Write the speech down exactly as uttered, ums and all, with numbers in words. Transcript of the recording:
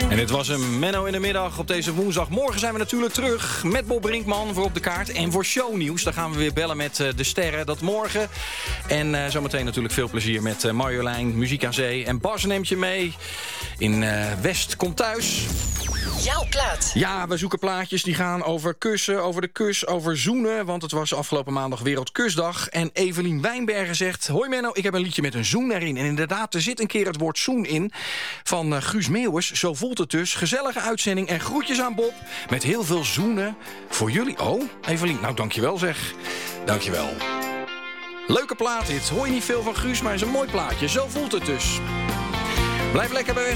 En dit was hem, Menno in de middag op deze woensdag. Morgen zijn we natuurlijk terug met Bob Brinkman voor Op de Kaart. En voor shownieuws, daar gaan we weer bellen met uh, de sterren. Dat morgen. En uh, zometeen natuurlijk veel plezier met uh, Marjolein, Muziek aan Zee. En Bas neemt je mee in uh, West Komt Thuis. Jouw plaat. Ja, we zoeken plaatjes die gaan over kussen, over de kus, over zoenen. Want het was afgelopen maandag Wereldkusdag. En Evelien Wijnbergen zegt: hoi Menno, ik heb een liedje met een zoen erin. En inderdaad, er zit een keer het woord zoen in. Van uh, Guus Meeuwis, zo voelt het dus. Gezellige uitzending en groetjes aan Bob. Met heel veel zoenen voor jullie. Oh, Evelien, nou dankjewel zeg. Dankjewel. Leuke plaat dit. Hoor je niet veel van Guus, maar is een mooi plaatje. Zo voelt het dus. Blijf lekker bij West.